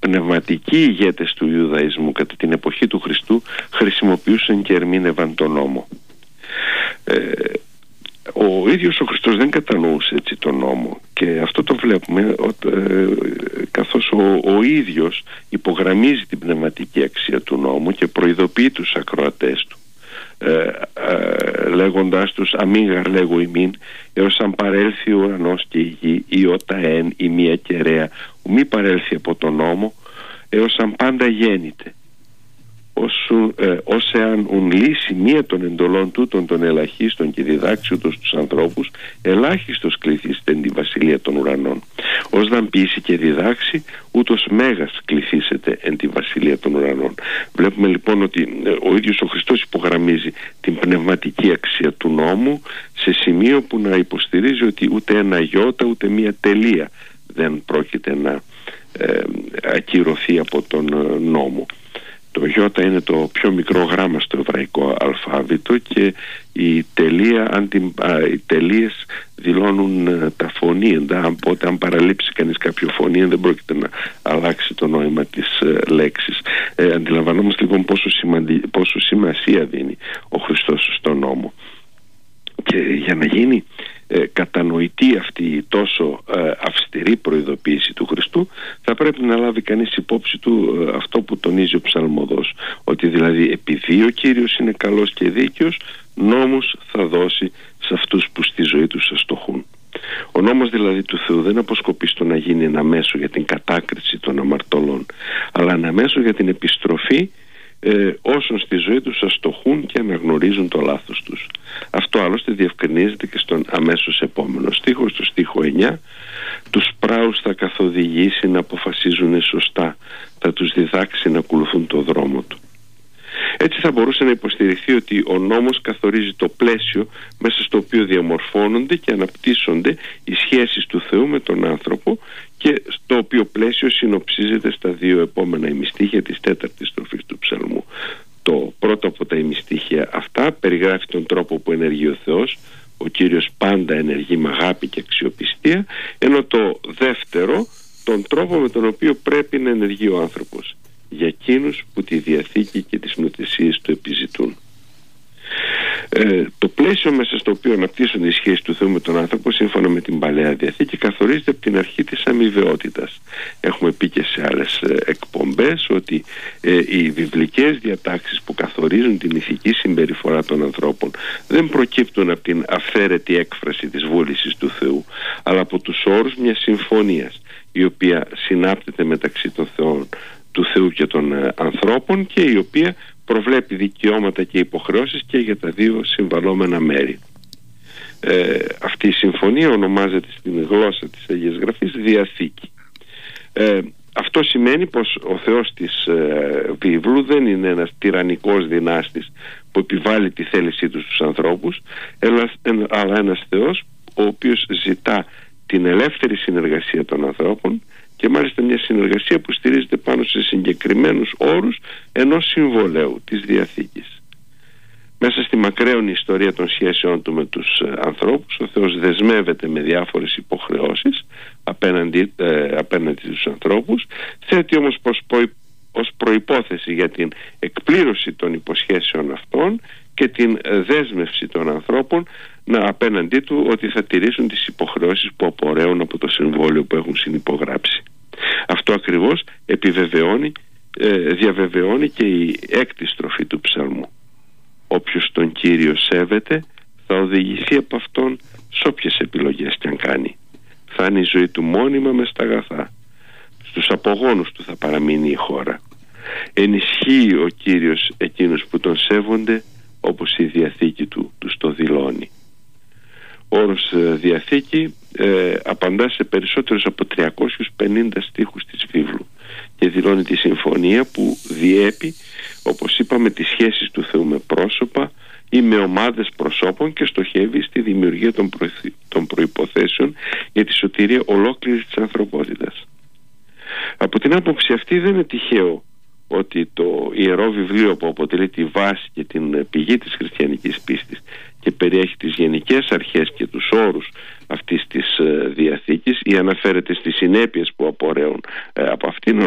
πνευματικοί ηγέτες του Ιουδαϊσμού κατά την εποχή του Χριστού χρησιμοποιούσαν και ερμήνευαν τον νόμο. Ο ίδιος ο Χριστός δεν κατανοούσε έτσι τον νόμο, και αυτό το βλέπουμε καθώς ο ίδιος υπογραμμίζει την πνευματική αξία του νόμου και προειδοποιεί τους ακροατές του, λέγοντάς τους «Αμίγαρ λέγω ημίν, έως αν παρέλθει ο ουρανός και η γη, ή ότα εν η μία κεραία, ου μη παρέλθει από τον νόμο, έως αν πάντα γέννηται. Ως εάν ουν λύσει μία των εντολών τούτων των ελαχίστων και διδάξιωτος τους ανθρώπους, ελάχιστος κληθήσετε εν τη βασιλεία των ουρανών. Ως δαν ποιήσει και διδάξει, ούτως μέγας κληθήσετε εν τη βασιλεία των ουρανών». Βλέπουμε λοιπόν ότι ο ίδιος ο Χριστός υπογραμμίζει την πνευματική αξία του νόμου, σε σημείο που να υποστηρίζει ότι ούτε ένα γιώτα ούτε μία τελεία δεν πρόκειται να ακυρωθεί από τον νόμο. Το γιώτα είναι το πιο μικρό γράμμα στο εβραϊκό αλφάβητο, και οι τελείες δηλώνουν τα φωνήεντα, οπότε αν παραλείψει κανείς κάποιο φωνήεν δεν πρόκειται να αλλάξει το νόημα της λέξης. Αντιλαμβανόμαστε λοιπόν πόσο σημασία δίνει ο Χριστός στον νόμο. Και για να γίνει κατανοητή αυτή η τόσο αυστηρή προειδοποίηση του Χριστού, θα πρέπει να λάβει κανείς υπόψη του αυτό που τονίζει ο ψαλμοδός, ότι δηλαδή επειδή ο Κύριος είναι καλός και δίκαιος, νόμους θα δώσει σε αυτούς που στη ζωή τους αστοχούν. Ο νόμος δηλαδή του Θεού δεν αποσκοπεί στο να γίνει ένα μέσο για την κατάκριση των αμαρτωλών, αλλά ένα μέσο για την επιστροφή όσων στη ζωή τους αστοχούν και αναγνωρίζουν το λάθος τους. Αυτό άλλωστε διευκρινίζεται και στον αμέσως επόμενο στίχο, στο στίχο 9. «Τους πράους θα καθοδηγήσει να αποφασίζουν σωστά, θα τους διδάξει να ακολουθούν το δρόμο του». Έτσι θα μπορούσε να υποστηριχθεί ότι ο νόμος καθορίζει το πλαίσιο μέσα στο οποίο διαμορφώνονται και αναπτύσσονται οι σχέσεις του Θεού με τον άνθρωπο, και στο οποίο πλαίσιο συνοψίζεται στα δύο επόμενα ημιστίχια της 4ης στροφής του ψαλμού. Το πρώτο από τα ημιστίχια αυτά περιγράφει τον τρόπο που ενεργεί ο Θεός. Ο Κύριος πάντα ενεργεί με αγάπη και αξιοπιστία, ενώ το δεύτερο τον τρόπο με τον οποίο πρέπει να ενεργεί ο άνθρωπος για εκείνους που τη Διαθήκη και τις νοτησίες του επιζητούν. Το πλαίσιο μέσα στο οποίο αναπτύσσονται οι σχέσεις του Θεού με τον άνθρωπο, σύμφωνα με την Παλαιά Διαθήκη, καθορίζεται από την αρχή της αμοιβαιότητας. Έχουμε πει και σε άλλες εκπομπές ότι οι βιβλικές διατάξεις που καθορίζουν την ηθική συμπεριφορά των ανθρώπων δεν προκύπτουν από την αυθαίρετη έκφραση της βούλησης του Θεού, αλλά από τους όρους μιας συμφωνίας, η οποία συνάπτεται μεταξύ του Θεού και των ανθρώπων, και η οποία προβλέπει δικαιώματα και υποχρεώσεις και για τα δύο συμβαλόμενα μέρη. Αυτή η συμφωνία ονομάζεται στην γλώσσα της Αγίας Γραφής Διαθήκη. Αυτό σημαίνει πως ο Θεός της βίβλου δεν είναι ένας τυραννικός δυνάστης που επιβάλλει τη θέλησή του στους ανθρώπους, αλλά ένας Θεός ο οποίος ζητά την ελεύθερη συνεργασία των ανθρώπων, και μάλιστα μια συνεργασία που στηρίζεται πάνω σε συγκεκριμένους όρους ενός συμβολέου της Διαθήκης. Μέσα στη μακραίωνη ιστορία των σχέσεών του με τους ανθρώπους, ο Θεός δεσμεύεται με διάφορες υποχρεώσεις απέναντι στους ανθρώπους, θέτει όμως ως προϋπόθεση για την εκπλήρωση των υποσχέσεων αυτών και την δέσμευση των ανθρώπων απέναντί του ότι θα τηρήσουν τις υποχρεώσεις που απορρέουν από το συμβόλαιο που έχουν συνυπογράψει. Αυτό ακριβώς διαβεβαιώνει και η 6η στροφή του ψαλμού. Όποιος τον Κύριο σέβεται θα οδηγηθεί από αυτόν σε όποιες επιλογές κι αν κάνει. Θα είναι η ζωή του μόνιμα μες στα αγαθά. Στους απογόνους του θα παραμείνει η χώρα. Ενισχύει ο Κύριος εκείνους που τον σέβονται, όπως η Διαθήκη του τους το δηλώνει. Ο όρος Διαθήκη απαντά σε περισσότερους από 350 στίχους της βίβλου και δηλώνει τη συμφωνία που διέπει, όπως είπαμε, τις σχέσεις του Θεού με πρόσωπα ή με ομάδες προσώπων, και στοχεύει στη δημιουργία των προϋποθέσεων για τη σωτηρία ολόκληρης της ανθρωπότητας. Από την άποψη αυτή δεν είναι τυχαίο ότι το Ιερό Βιβλίο, που αποτελεί τη βάση και την πηγή της χριστιανικής πίστης και περιέχει τις γενικές αρχές και τους όρους αυτής της Διαθήκης, ή αναφέρεται στις συνέπειες που απορρέουν από αυτήν,